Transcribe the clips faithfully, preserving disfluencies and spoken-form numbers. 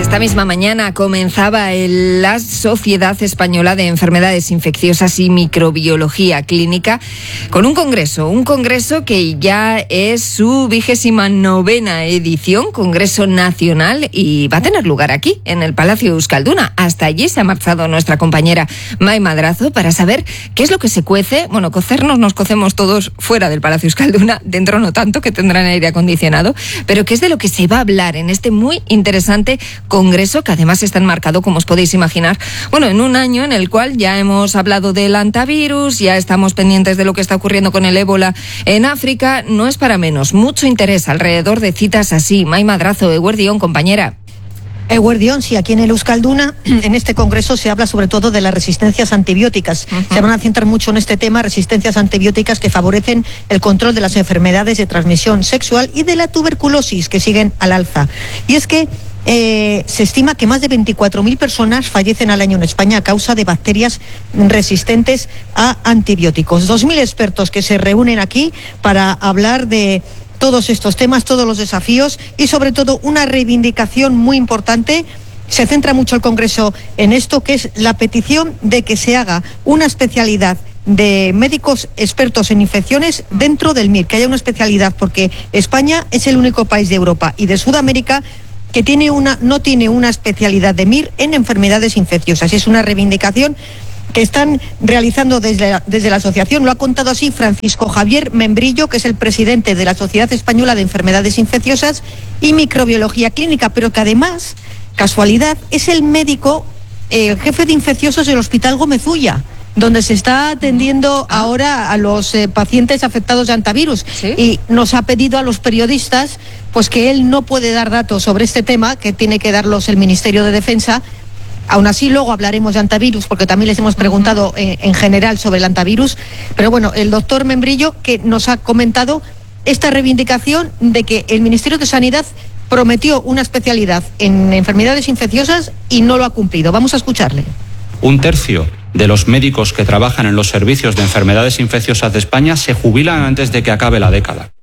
esta misma mañana comenzaba el, la Sociedad Española de Enfermedades Infecciosas y Microbiología Clínica con un congreso, un congreso que ya es su vigésima novena edición, congreso nacional, y va a tener lugar aquí, en el Palacio Euskalduna. Hasta allí se ha marchado nuestra compañera Mai Madrazo para saber qué es lo que se cuece. Bueno, cocernos nos cocemos todos fuera del Palacio Euskalduna, dentro no tanto, que tendrán aire acondicionado, pero qué es de lo que se va a hablar en este muy interesante congreso, que además está enmarcado, como os podéis imaginar, bueno, en un año en el cual ya hemos hablado del hantavirus, ya estamos pendientes de lo que está ocurriendo con el ébola en África. No es para menos, mucho interés alrededor de citas así. Mai Madrazo, Eguerdión, compañera. Eguerdión, sí, aquí en el Euskalduna, en este congreso se habla sobre todo de las resistencias antibióticas. Uh-huh. Se van a centrar mucho en este tema, resistencias antibióticas que favorecen el control de las enfermedades de transmisión sexual y de la tuberculosis, que siguen al alza. Y es que Eh, se estima que más de veinticuatro mil personas fallecen al año en España a causa de bacterias resistentes a antibióticos. dos mil expertos que se reúnen aquí para hablar de todos estos temas, todos los desafíos y sobre todo una reivindicación muy importante. Se centra mucho el Congreso en esto, que es la petición de que se haga una especialidad de médicos expertos en infecciones dentro del M I R, que haya una especialidad, porque España es el único país de Europa y de Sudamérica que tiene una, no tiene una especialidad de M I R en enfermedades infecciosas. Es una reivindicación que están realizando desde la, desde la asociación. Lo ha contado así Francisco Javier Membrillo, que es el presidente de la Sociedad Española de Enfermedades Infecciosas y Microbiología Clínica, pero que además, casualidad, es el médico, el jefe de infecciosos del Hospital Gómez Ulla, donde se está atendiendo ahora a los eh, pacientes afectados de hantavirus. ¿Sí? Y nos ha pedido a los periodistas pues que él no puede dar datos sobre este tema, que tiene que darlos el Ministerio de Defensa. Aún así, luego hablaremos de hantavirus, porque también les hemos preguntado eh, en general sobre el hantavirus. Pero bueno, el doctor Membrillo, que nos ha comentado esta reivindicación de que el Ministerio de Sanidad prometió una especialidad en enfermedades infecciosas y no lo ha cumplido. Vamos a escucharle. Un tercio de los médicos que trabajan en los servicios de enfermedades infecciosas de España se jubilan antes de que acabe la década.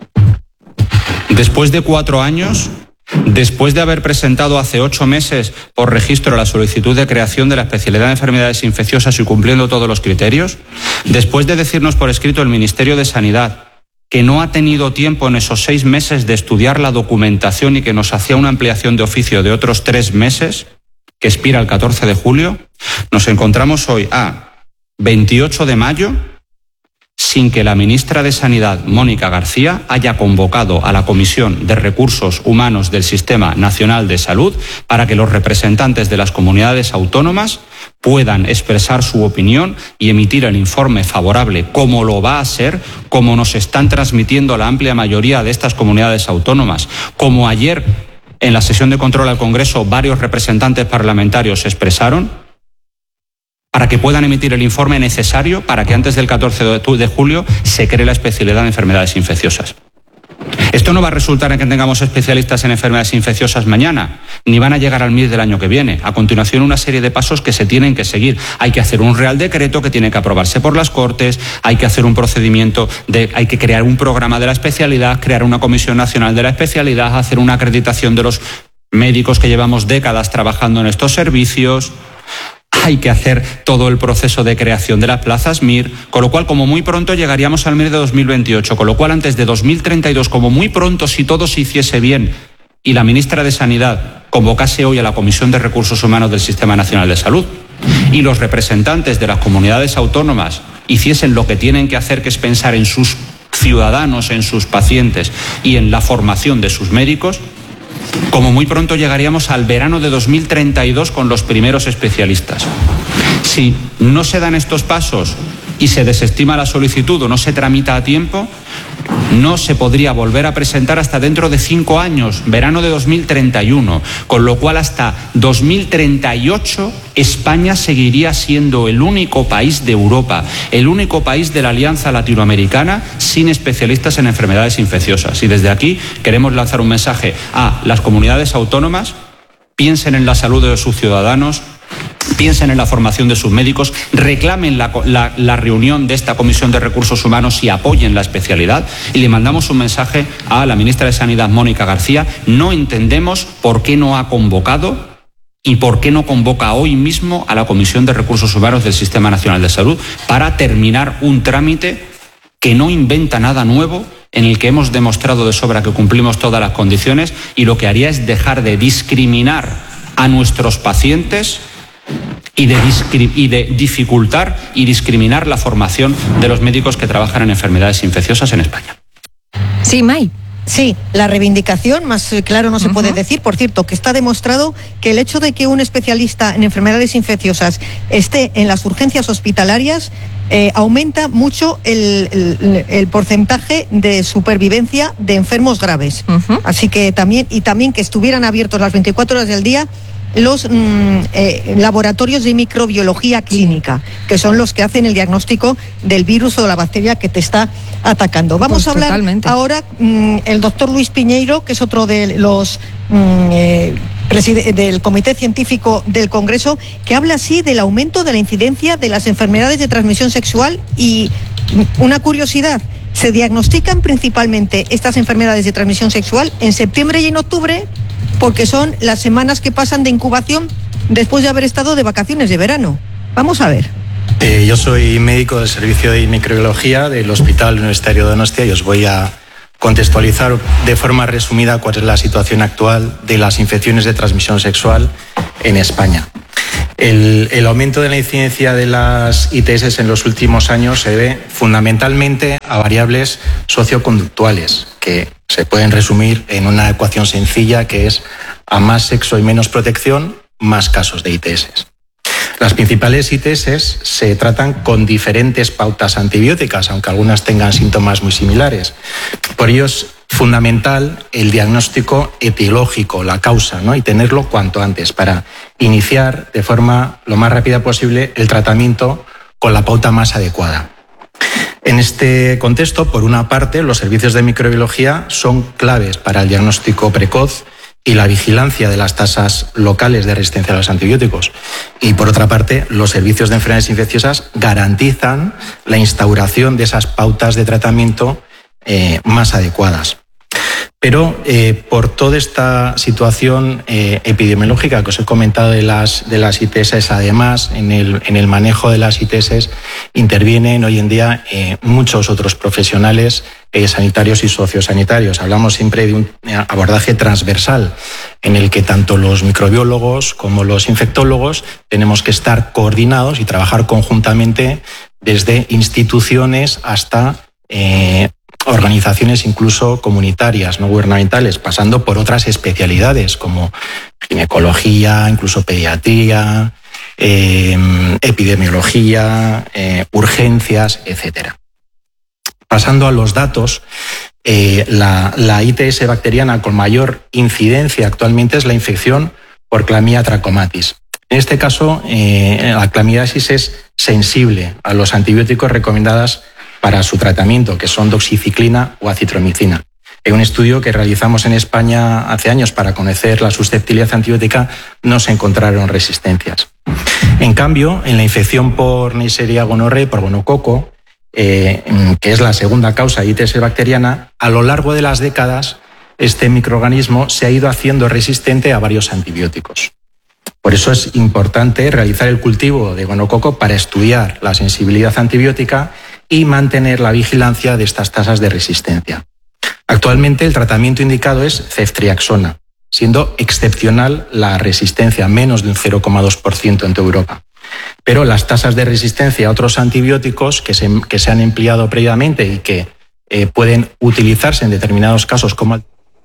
Después de cuatro años, después de haber presentado hace ocho meses por registro la solicitud de creación de la especialidad de enfermedades infecciosas y cumpliendo todos los criterios, después de decirnos por escrito el Ministerio de Sanidad que no ha tenido tiempo en esos seis meses de estudiar la documentación y que nos hacía una ampliación de oficio de otros tres meses, que expira el catorce de julio, nos encontramos hoy a veintiocho de mayo sin que la ministra de Sanidad, Mónica García, haya convocado a la Comisión de Recursos Humanos del Sistema Nacional de Salud para que los representantes de las comunidades autónomas puedan expresar su opinión y emitir el informe favorable, como lo va a hacer, como nos están transmitiendo la amplia mayoría de estas comunidades autónomas, como ayer en la sesión de control al Congreso varios representantes parlamentarios se expresaron, para que puedan emitir el informe necesario para que antes del catorce de julio se cree la especialidad de enfermedades infecciosas. Esto no va a resultar en que tengamos especialistas en enfermedades infecciosas mañana, ni van a llegar al M I R del año que viene. A continuación, una serie de pasos que se tienen que seguir. Hay que hacer un Real Decreto que tiene que aprobarse por las Cortes, hay que hacer un procedimiento, de, hay que crear un programa de la especialidad, crear una Comisión Nacional de la Especialidad, hacer una acreditación de los médicos que llevamos décadas trabajando en estos servicios. Hay que hacer todo el proceso de creación de las plazas M I R, con lo cual como muy pronto llegaríamos al M I R de dos mil veintiocho, con lo cual antes de dos mil treinta y dos, como muy pronto, si todo se hiciese bien y la ministra de Sanidad convocase hoy a la Comisión de Recursos Humanos del Sistema Nacional de Salud y los representantes de las comunidades autónomas hiciesen lo que tienen que hacer, que es pensar en sus ciudadanos, en sus pacientes y en la formación de sus médicos, como muy pronto llegaríamos al verano de dos mil treinta y dos con los primeros especialistas. Si no se dan estos pasos y se desestima la solicitud o no se tramita a tiempo, no se podría volver a presentar hasta dentro de cinco años, verano de dos mil treinta y uno, con lo cual hasta dos mil treinta y ocho España seguiría siendo el único país de Europa, el único país de la Alianza Latinoamericana sin especialistas en enfermedades infecciosas. Y desde aquí queremos lanzar un mensaje a las comunidades autónomas: piensen en la salud de sus ciudadanos, piensen en la formación de sus médicos, reclamen la, la, la reunión de esta Comisión de Recursos Humanos y apoyen la especialidad. Y le mandamos un mensaje a la ministra de Sanidad, Mónica García. No entendemos por qué no ha convocado y por qué no convoca hoy mismo a la Comisión de Recursos Humanos del Sistema Nacional de Salud para terminar un trámite que no inventa nada nuevo, en el que hemos demostrado de sobra que cumplimos todas las condiciones, y lo que haría es dejar de discriminar a nuestros pacientes y de, y de dificultar y discriminar la formación de los médicos que trabajan en enfermedades infecciosas en España. Sí, May. Sí, la reivindicación, más claro no se uh-huh. puede decir. Por cierto, que está demostrado que el hecho de que un especialista en enfermedades infecciosas esté en las urgencias hospitalarias eh, aumenta mucho el, el, el porcentaje de supervivencia de enfermos graves. Uh-huh. Así que también, y también que estuvieran abiertos las veinticuatro horas del día los mm, eh, laboratorios de microbiología clínica, que son los que hacen el diagnóstico del virus o de la bacteria que te está atacando. Vamos pues a hablar totalmente. ahora mm, el doctor Luis Piñeiro, que es otro de los mm, eh, preside- del Comité Científico del Congreso, que habla así del aumento de la incidencia de las enfermedades de transmisión sexual. Y mm, una curiosidad, se diagnostican principalmente estas enfermedades de transmisión sexual en septiembre y en octubre, porque son las semanas que pasan de incubación después de haber estado de vacaciones de verano. Vamos a ver. Eh, yo soy médico del Servicio de Microbiología del Hospital Universitario de Donostia y os voy a contextualizar de forma resumida cuál es la situación actual de las infecciones de transmisión sexual en España. El, el aumento de la incidencia de las I T S en los últimos años se debe fundamentalmente a variables socioconductuales que se pueden resumir en una ecuación sencilla que es: a más sexo y menos protección, más casos de I T S. Las principales I T S se tratan con diferentes pautas antibióticas, aunque algunas tengan síntomas muy similares. Por ello es fundamental el diagnóstico etiológico, la causa, ¿no? Y tenerlo cuanto antes para iniciar de forma lo más rápida posible el tratamiento con la pauta más adecuada. En este contexto, por una parte, los servicios de microbiología son claves para el diagnóstico precoz y la vigilancia de las tasas locales de resistencia a los antibióticos. Y por otra parte, los servicios de enfermedades infecciosas garantizan la instauración de esas pautas de tratamiento eh, más adecuadas. Pero eh, por toda esta situación eh, epidemiológica que os he comentado de las, de las I T S, además, en el, en el manejo de las I T S intervienen hoy en día eh, muchos otros profesionales eh, sanitarios y sociosanitarios. Hablamos siempre de un abordaje transversal en el que tanto los microbiólogos como los infectólogos tenemos que estar coordinados y trabajar conjuntamente desde instituciones hasta eh, organizaciones incluso comunitarias, no gubernamentales, pasando por otras especialidades como ginecología, incluso pediatría, eh, epidemiología, eh, urgencias, etcétera. Pasando a los datos, eh, la, la I T S bacteriana con mayor incidencia actualmente es la infección por Clamidia trachomatis. En este caso, eh, la clamidiasis es sensible a los antibióticos recomendados para su tratamiento, que son doxiciclina o acitromicina. En un estudio que realizamos en España hace años para conocer la susceptibilidad antibiótica, no se encontraron resistencias. En cambio, en la infección por Neisseria gonorrhoeae, por gonococo, eh, que es la segunda causa de I T S bacteriana, a lo largo de las décadas este microorganismo se ha ido haciendo resistente a varios antibióticos. Por eso es importante realizar el cultivo de gonococo para estudiar la sensibilidad antibiótica y mantener la vigilancia de estas tasas de resistencia. Actualmente el tratamiento indicado es ceftriaxona, siendo excepcional la resistencia, menos de un cero coma dos por ciento en toda Europa. Pero las tasas de resistencia a otros antibióticos que se, que se han empleado previamente y que eh, pueden utilizarse en determinados casos como...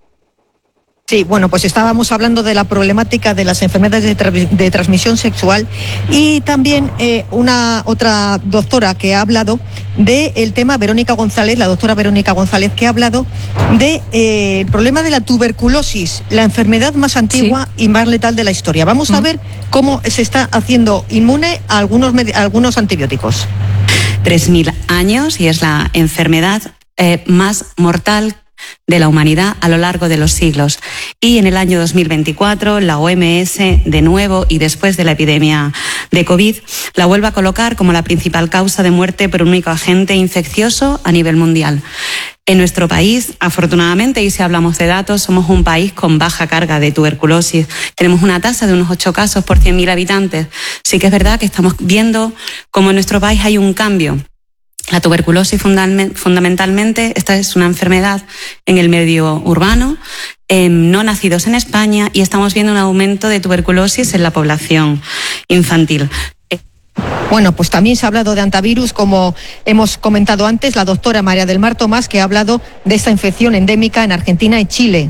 Sí, bueno, pues estábamos hablando de la problemática de las enfermedades de, tra- de transmisión sexual y también eh, una otra doctora que ha hablado del tema, Verónica González, la doctora Verónica González, que ha hablado del de, eh, problema de la tuberculosis, la enfermedad más antigua sí. y más letal de la historia. Vamos mm. a ver cómo se está haciendo inmune a algunos, a algunos antibióticos. tres mil años y es la enfermedad eh, más mortal de la humanidad a lo largo de los siglos. Y en el año dos mil veinticuatro, la O M S, de nuevo y después de la epidemia de COVID, la vuelve a colocar como la principal causa de muerte por un único agente infeccioso a nivel mundial. En nuestro país, afortunadamente, y si hablamos de datos, somos un país con baja carga de tuberculosis. Tenemos una tasa de unos ocho casos por cien mil habitantes. Sí que es verdad que estamos viendo cómo en nuestro país hay un cambio. La tuberculosis fundamentalmente, esta es una enfermedad en el medio urbano, eh, no nacidos en España, y estamos viendo un aumento de tuberculosis en la población infantil. Bueno, pues también se ha hablado de antivirus, como hemos comentado antes, la doctora María del Mar Tomás, que ha hablado de esta infección endémica en Argentina y Chile.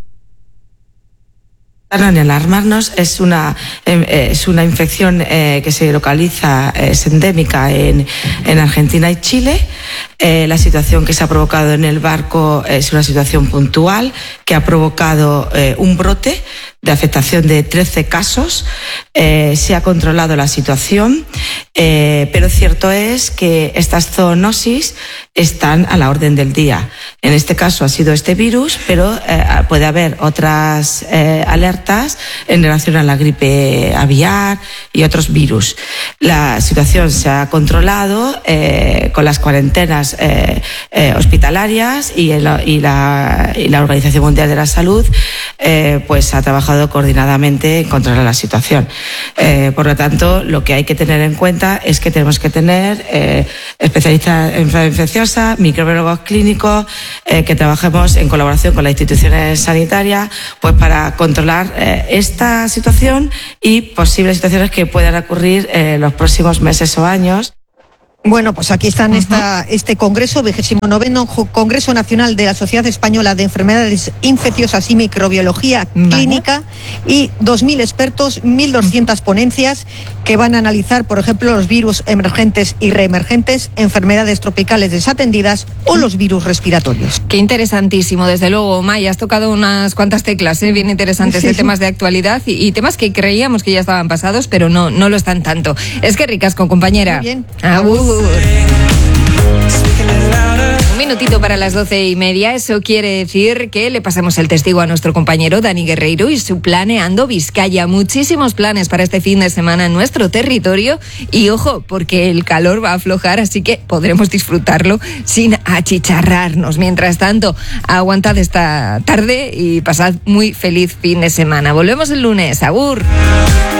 Ni alarmarnos, es una es una infección eh, que se localiza, es endémica en, en Argentina y Chile. Eh, la situación que se ha provocado en el barco es una situación puntual que ha provocado eh, un brote de afectación de trece casos. Eh, se ha controlado la situación, eh, pero cierto es que estas zoonosis están a la orden del día. En este caso ha sido este virus, pero eh, puede haber otras eh, alertas en relación a la gripe aviar y otros virus. La situación se ha controlado eh, con las cuarentenas eh, eh, hospitalarias y, el, y, la, y la Organización Mundial de la Salud eh, pues ha trabajado coordinadamente en controlar la situación. Eh, por lo tanto, lo que hay que tener en cuenta es que tenemos que tener eh, especialistas en enfermedad infecciosa, microbiólogos clínicos, eh, que trabajemos en colaboración con las instituciones sanitarias, pues para controlar eh, esta situación y posibles situaciones que puedan ocurrir en eh, los próximos meses o años. Bueno, pues aquí están uh-huh. esta, este congreso, vigésimo noveno Congreso Nacional de la Sociedad Española de Enfermedades Infecciosas y Microbiología vale. Clínica, y dos mil expertos, mil doscientas ponencias que van a analizar, por ejemplo, los virus emergentes y reemergentes, enfermedades tropicales desatendidas o los virus respiratorios. Qué interesantísimo, desde luego, Maya, has tocado unas cuantas teclas ¿eh? bien interesantes sí, de sí. temas de actualidad y, y temas que creíamos que ya estaban pasados, pero no, no lo están tanto. Es que ricasco, compañera. Muy bien. Agur. Un minutito para las doce y media. Eso quiere decir que le pasamos el testigo a nuestro compañero Dani Guerreiro y su Planeando Vizcaya. Muchísimos planes para este fin de semana en nuestro territorio y ojo, porque el calor va a aflojar, así que podremos disfrutarlo sin achicharrarnos. Mientras tanto, aguantad esta tarde y pasad muy feliz fin de semana. Volvemos el lunes. Agur.